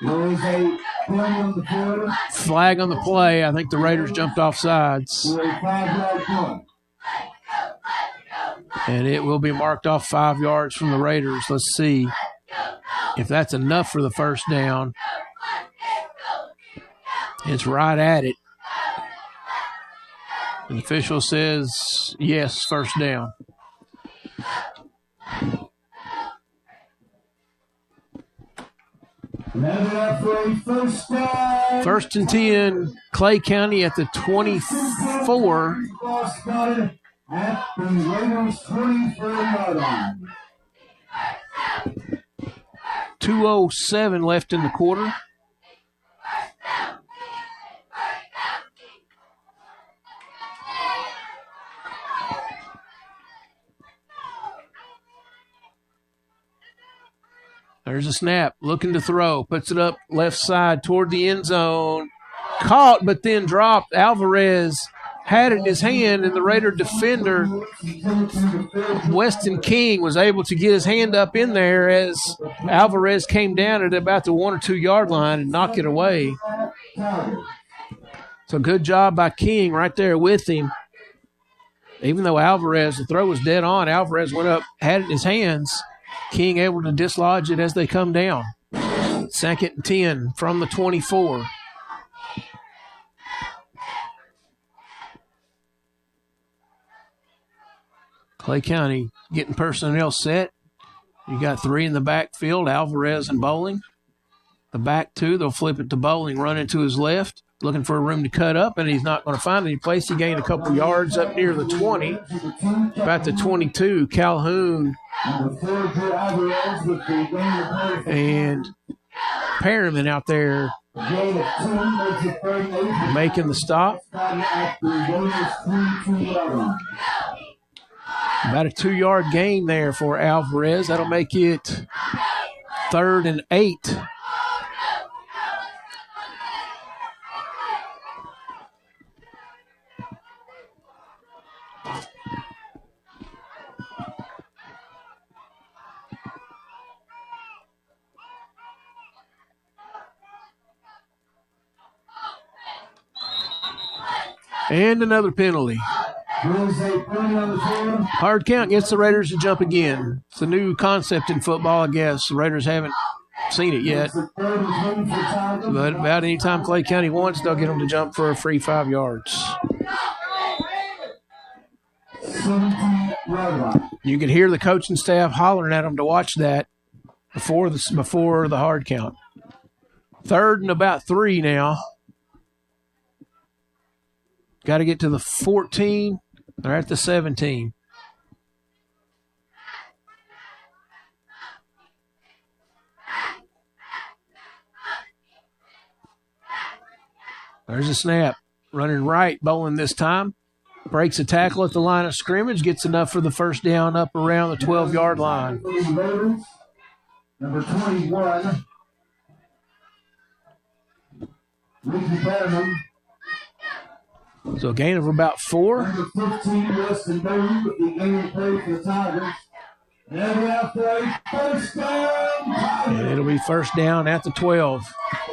Flag on the play. I think the Raiders jumped off sides. And it will be marked off 5 yards from the Raiders. Let's see if that's enough for the first down. It's right at it. The official says, yes, first down. First and 10, Clay County at the 24. At the Raiders 23-yard line. 2:07 left in the quarter. There's a snap, looking to throw, puts it up left side toward the end zone. Caught, but then dropped. Alvarez had it in his hand, and the Raider defender, Weston King, was able to get his hand up in there as Alvarez came down at about the 1 or 2 yard line and knock it away. So good job by King right there with him. Even though Alvarez, the throw was dead on, Alvarez went up, had it in his hands. King able to dislodge it as they come down. Second and 10 from the 24. Clay County getting personnel set. You got 3 in the backfield, Alvarez and Bowling. The back 2, they'll flip it to Bowling, running to his left, looking for a room to cut up, and he's not going to find any place. He gained a couple yards up near the 20, about the 22. Calhoun and Perriman out there making the stop. About a 2-yard gain there for Alvarez. That'll make it 3rd and 8. And another penalty. Hard count gets the Raiders to jump again. It's a new concept in football, I guess. The Raiders haven't seen it yet. But about any time Clay County wants, they'll get them to jump for a free 5 yards. You can hear the coaching staff hollering at them to watch that before the hard count. 3rd and about 3 now. Got to get to the 14. They're at the 17. There's a snap. Running right, Bowling this time. Breaks a tackle at the line of scrimmage. Gets enough for the first down up around the 12-yard line. Number 21. Ricky Perriman. So a gain of about 4. Number 15, Weston Boone, with the gain of play for the Tigers. And we have play first down. And it'll be first down at the 12.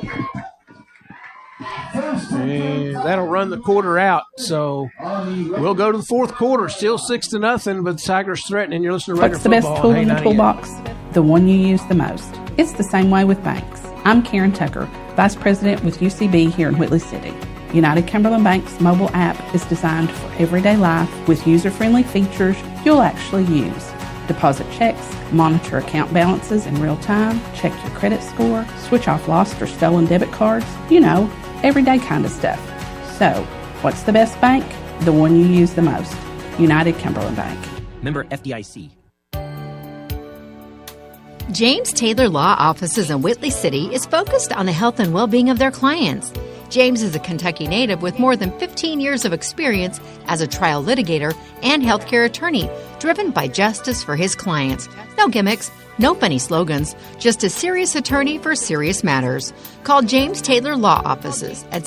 And that'll run the quarter out. So we'll go to the fourth quarter. Still 6-0, but the Tigers threatening. You're listening to Raider Football. What's the best tool in the 98. toolbox? The one you use the most. It's the same way with banks. I'm Karen Tucker, Vice President with UCB here in Whitley City. United Cumberland Bank's mobile app is designed for everyday life with user-friendly features you'll actually use. Deposit checks, monitor account balances in real time, check your credit score, switch off lost or stolen debit cards, you know, everyday kind of stuff. So, what's the best bank? The one you use the most. United Cumberland Bank. Member FDIC. James Taylor Law Offices in Whitley City is focused on the health and well-being of their clients. James is a Kentucky native with more than 15 years of experience as a trial litigator and healthcare attorney, driven by justice for his clients. No gimmicks, no funny slogans, just a serious attorney for serious matters. Call James Taylor Law Offices at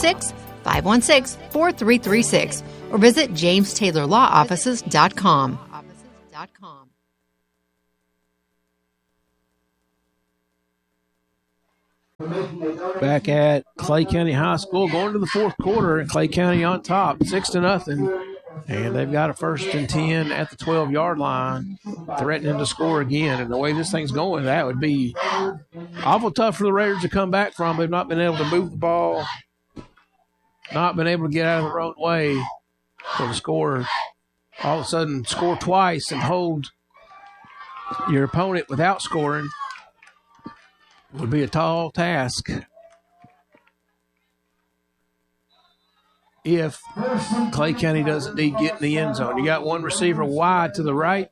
606-516-4336 or visit jamestaylorlawoffices.com. back at Clay County High School, going to the fourth quarter, and Clay County on top, 6-0. And they've got a 1st and 10 at the 12-yard line, threatening to score again. And the way this thing's going, that would be awful tough for the Raiders to come back from. They've not been able to move the ball, not been able to get out of their own way. So to score, all of a sudden score twice and hold your opponent without scoring would be a tall task. If Clay County does indeed get in the end zone. You got one receiver wide to the right,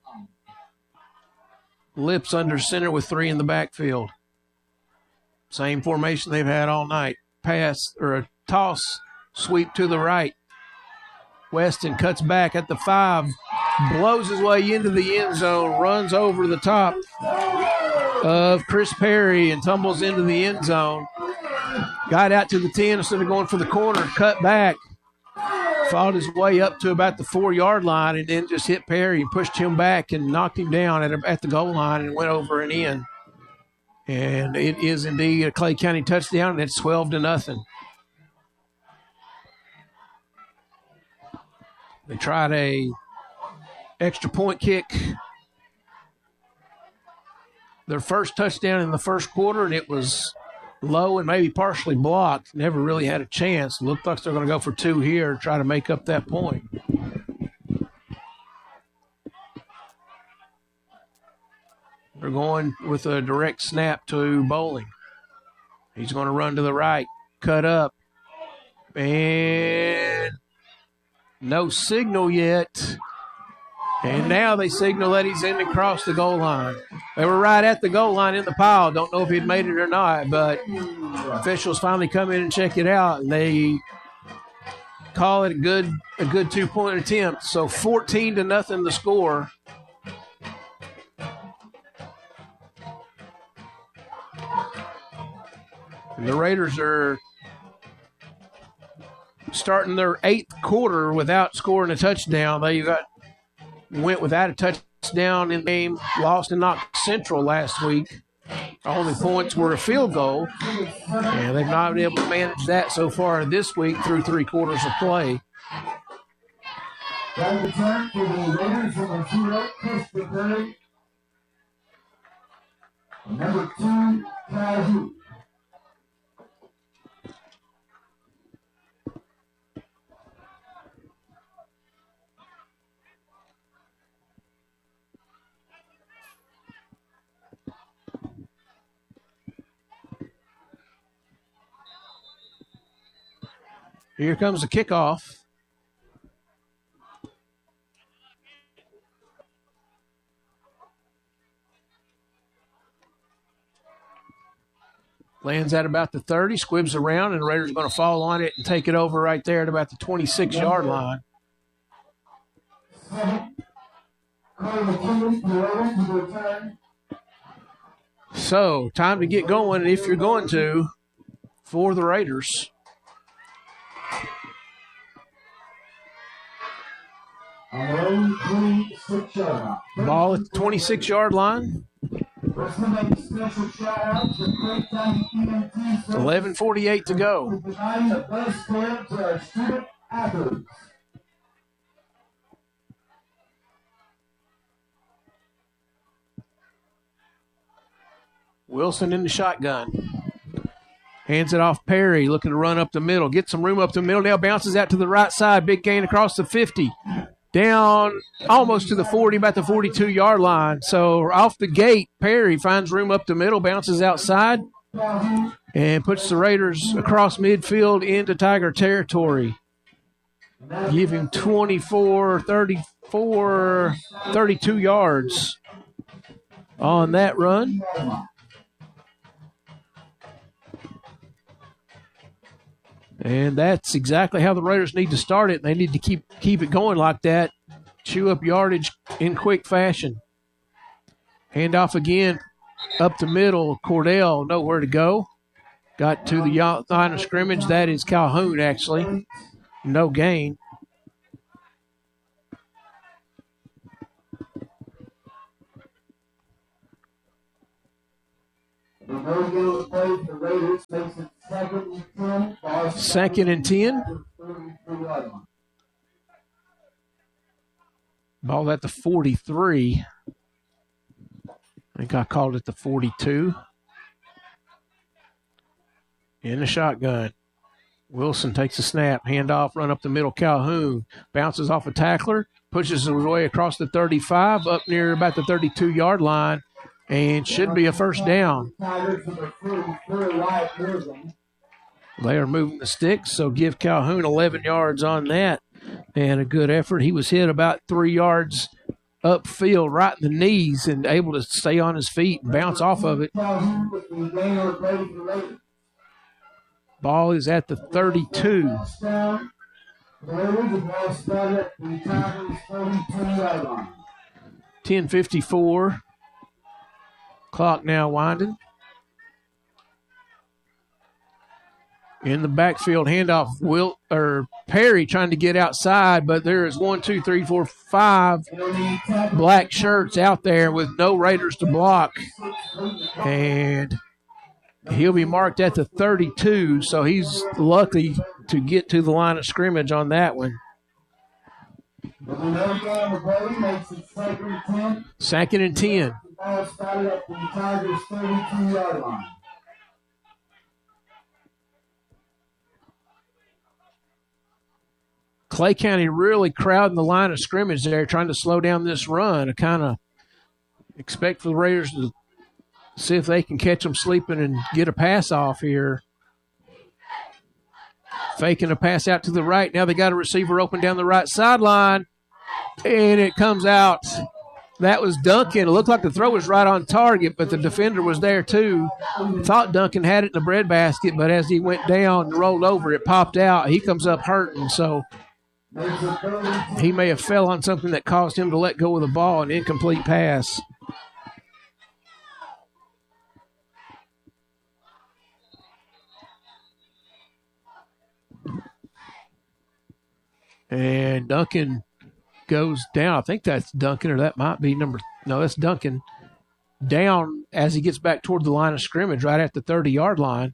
Lips under center with 3 in the backfield. Same formation they've had all night. Pass or a toss, sweep to the right. Weston cuts back at the 5, blows his way into the end zone, runs over the top of Chris Perry and tumbles into the end zone. Got out to the 10 instead of going for the corner, cut back. Fought his way up to about the 4-yard line and then just hit Perry and pushed him back and knocked him down at the goal line and went over and in. And it is indeed a Clay County touchdown, and it's 12-0. They tried a extra point kick. Their first touchdown in the first quarter, and it was low and maybe partially blocked. Never really had a chance. Looked like they're going to go for 2 here, try to make up that point. They're going with a direct snap to Bowling. He's going to run to the right, cut up, and no signal yet. And now they signal that he's in and across the goal line. They were right at the goal line in the pile. Don't know if he'd made it or not, but officials finally come in and check it out, and they call it a good 2-point attempt. So 14-0 the score. And the Raiders are starting their 8th quarter without scoring a touchdown. They went without a touchdown in the game, lost to Knox Central last week. Only points were a field goal, and they've not been able to manage that so far this week through 3 quarters of play. Number 2, Kaju. Here comes the kickoff. Lands at about the 30, squibs around, and the Raiders are going to fall on it and take it over right there at about the 26-yard line. So, time to get going if you're going to for the Raiders. Ball at the 26-yard line. 11:48 to go. Wilson in the shotgun. Hands it off Perry, looking to run up the middle. Get some room up the middle. Now bounces out to the right side. Big gain across the 50. Down almost to the 40, about the 42-yard line. So off the gate, Perry finds room up the middle, bounces outside, and puts the Raiders across midfield into Tiger territory. Give him 24, 34, 32 yards on that run. And that's exactly how the Raiders need to start it. They need to keep it going like that. Chew up yardage in quick fashion. Handoff again up the middle. Cordell nowhere to go. Got to the line of scrimmage. That is Calhoun, actually. No gain. Second and 10. Ball at the 43. I think I called it the 42. In the shotgun. Wilson takes a snap, handoff, run up the middle. Calhoun bounces off a tackler, pushes his way across the 35, up near about the 32-yard line, and should be a first down. They are moving the sticks, so give Calhoun 11 yards on that. And a good effort. He was hit about 3 yards upfield, right in the knees, and able to stay on his feet and bounce off of it. Ball is at the 32. 10:54. Clock now winding. In the backfield, handoff, Perry trying to get outside, but there is 1, 2, 3, 4, 5 black shirts out there with no Raiders to block. And he'll be marked at the 32, so he's lucky to get to the line of scrimmage on that one. Second and 10. Clay County really crowding the line of scrimmage there, trying to slow down this run. I kind of expect for the Raiders to see if they can catch them sleeping and get a pass off here. Faking a pass out to the right. Now they got a receiver open down the right sideline, and it comes out. That was Duncan. It looked like the throw was right on target, but the defender was there too. Thought Duncan had it in the breadbasket, but as he went down and rolled over, it popped out. He comes up hurting, so he may have fell on something that caused him to let go of the ball, an incomplete pass. And Duncan goes down. I think that's Duncan, or that might be that's Duncan. Down as he gets back toward the line of scrimmage right at the 30-yard line.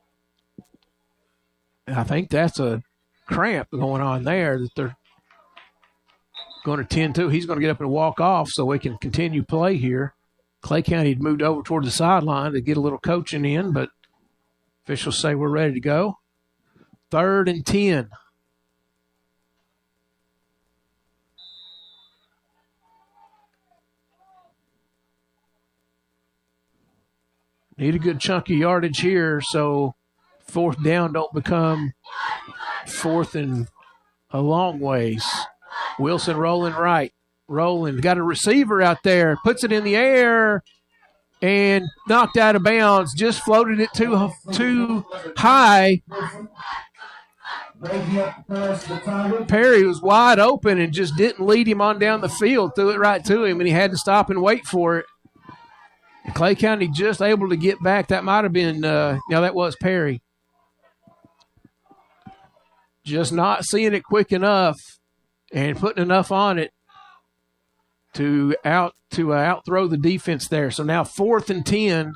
And I think that's a cramp going on there that they're going to tend to. He's going to get up and walk off so we can continue play here. Clay County had moved over toward the sideline to get a little coaching in, but officials say we're ready to go. 3rd and 10. Need a good chunk of yardage here so 4th down don't become 4th and a long ways. Wilson rolling right. Rolling. Got a receiver out there. Puts it in the air and knocked out of bounds. Just floated it too high. Perry was wide open and just didn't lead him on down the field. Threw it right to him, and he had to stop and wait for it. Clay County just able to get back. That might have been, that was Perry. Just not seeing it quick enough and putting enough on it to outthrow the defense there. So now 4th and 10.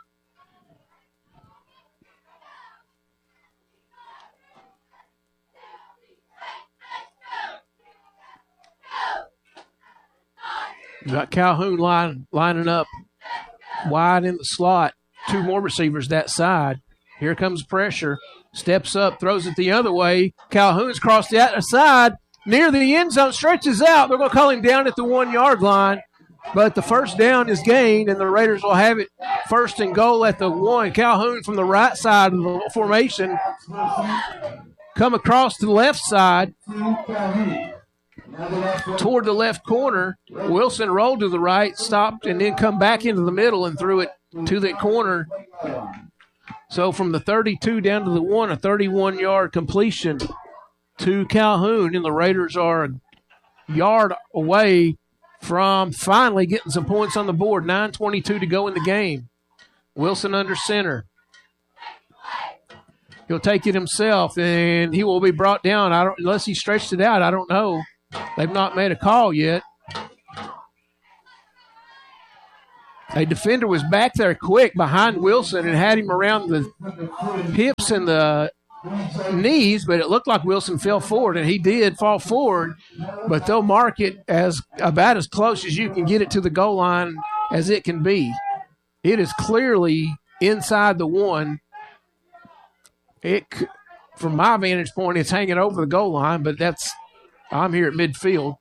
You got Calhoun lining up wide in the slot. 2 more receivers that side. Here comes pressure. Steps up, throws it the other way. Calhoun's crossed the other side. Near the end zone, stretches out. They're going to call him down at the 1-yard line. But the first down is gained, and the Raiders will have it 1st and goal at the 1. Calhoun from the right side of the formation. Come across to the left side. Toward the left corner. Wilson rolled to the right, stopped, and then come back into the middle and threw it to the corner. So from the 32 down to the 1, a 31-yard completion to Calhoun, and the Raiders are a yard away from finally getting some points on the board. 9:22 to go in the game. Wilson under center. He'll take it himself, and he will be brought down. Unless he stretched it out, I don't know. They've not made a call yet. A defender was back there quick behind Wilson and had him around the hips and the knees, but it looked like Wilson fell forward, and he did fall forward, but they'll mark it as about as close as you can get it to the goal line as it can be. It is clearly inside the one. From my vantage point, it's hanging over the goal line, but I'm here at midfield.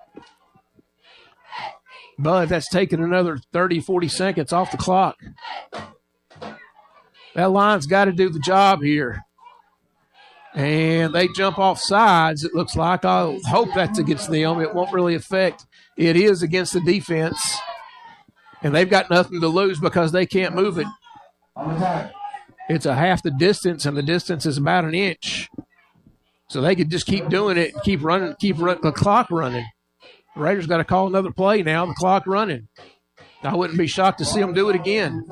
But that's taking another 30, 40 seconds off the clock. That line's got to do the job here. And they jump off sides, it looks like. I hope that's against them. It won't really affect. It is against the defense. And they've got nothing to lose because they can't move it. It's a half the distance, and the distance is about an inch. So they could just keep doing it and keep the clock running. The Raiders got to call another play now, the clock running. I wouldn't be shocked to see them do it again.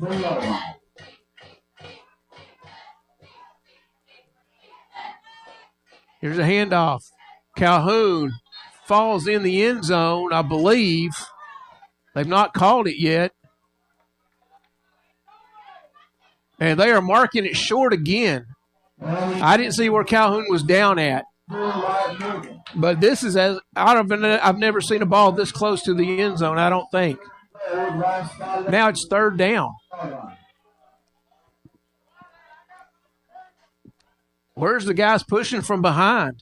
Here's a handoff. Calhoun falls in the end zone, I believe. They've not called it yet. And they are marking it short again. I didn't see where Calhoun was down at. But this is I've never seen a ball this close to the end zone, I don't think. Now it's third down. Where's the guys pushing from behind?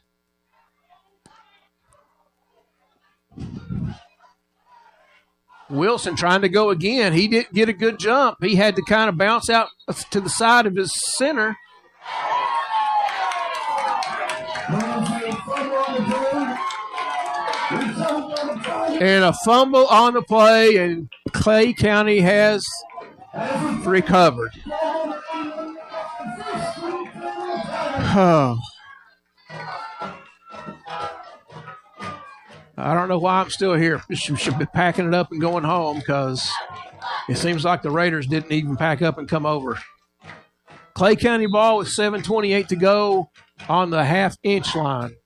Wilson trying to go again. He didn't get a good jump. He had to kind of bounce out to the side of his center. And a fumble on the play, and Clay County has recovered. Oh. I don't know why I'm still here. Should be packing it up and going home because it seems like the Raiders didn't even pack up and come over. Clay County ball with 7:28 to go on the half-inch line.